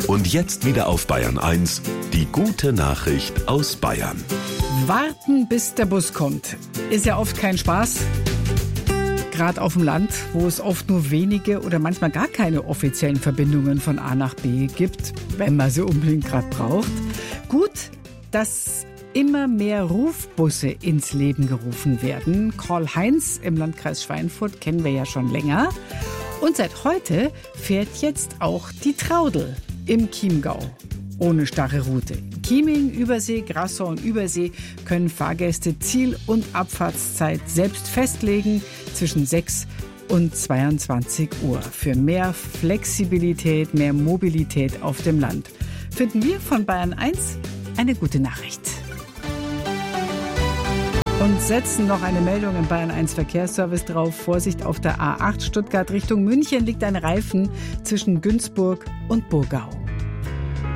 Und jetzt wieder auf Bayern 1, die gute Nachricht aus Bayern. Warten, bis der Bus kommt, ist ja oft kein Spaß. Gerade auf dem Land, wo es oft nur wenige oder manchmal gar keine offiziellen Verbindungen von A nach B gibt, wenn man sie unbedingt gerade braucht. Gut, dass immer mehr Rufbusse ins Leben gerufen werden. Karl-Heinz im Landkreis Schweinfurt kennen wir ja schon länger. Und seit heute fährt jetzt auch die Traudl im Chiemgau ohne starre Route. Chieming, Übersee, Grassau und Übersee können Fahrgäste Ziel- und Abfahrtszeit selbst festlegen zwischen 6 und 22 Uhr. Für mehr Flexibilität, mehr Mobilität auf dem Land. Finden wir von Bayern 1 eine gute Nachricht. Und setzen noch eine Meldung im Bayern 1 Verkehrsservice drauf. Vorsicht, auf der A8 Stuttgart Richtung München liegt ein Reifen zwischen Günzburg und Burgau.